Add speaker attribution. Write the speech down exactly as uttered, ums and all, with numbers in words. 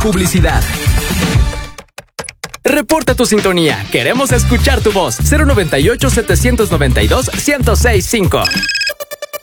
Speaker 1: publicidad. Reporta tu sintonía. Queremos escuchar tu voz. cero noventa y ocho, setecientos noventa y dos, ciento seis punto cinco.